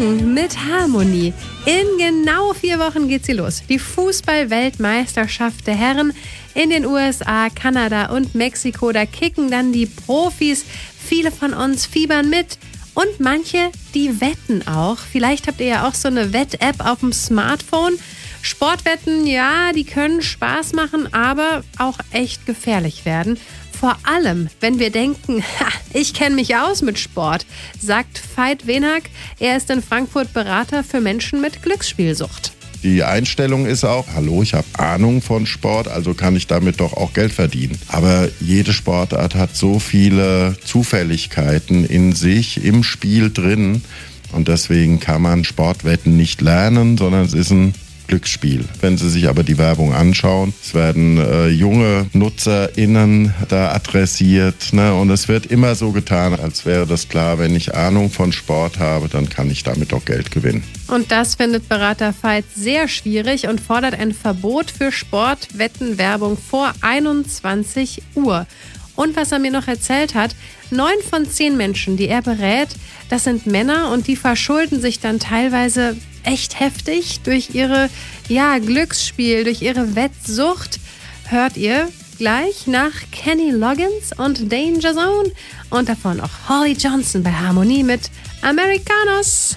Morgen mit Harmonie. In genau 4 Wochen geht sie los. Die Fußball-Weltmeisterschaft der Herren in den USA, Kanada und Mexiko. Da kicken dann die Profis. Viele von uns fiebern mit. Und manche, die wetten auch. Vielleicht habt ihr ja auch so eine Wett-App auf dem Smartphone. Sportwetten, ja, die können Spaß machen, aber auch echt gefährlich werden. Vor allem, wenn wir denken, ich kenne mich aus mit Sport, sagt Veit Wenak. Er ist in Frankfurt Berater für Menschen mit Glücksspielsucht. Die Einstellung ist auch, hallo, ich habe Ahnung von Sport, also kann ich damit doch auch Geld verdienen. Aber jede Sportart hat so viele Zufälligkeiten in sich, im Spiel drin. Und deswegen kann man Sportwetten nicht lernen, sondern es ist ein Glücksspiel. Wenn Sie sich aber die Werbung anschauen, es werden junge NutzerInnen da adressiert, ne? Und es wird immer so getan, als wäre das klar, wenn ich Ahnung von Sport habe, dann kann ich damit auch Geld gewinnen. Und das findet Berater Veit sehr schwierig und fordert ein Verbot für Sportwettenwerbung vor 21 Uhr. Und was er mir noch erzählt hat, 9 von 10 Menschen, die er berät, das sind Männer und die verschulden sich dann teilweise echt heftig durch ihre Glücksspiel, durch ihre Wettsucht. Hört ihr gleich nach Kenny Loggins und Danger Zone und davon auch Holly Johnson bei Harmonie mit Americanos.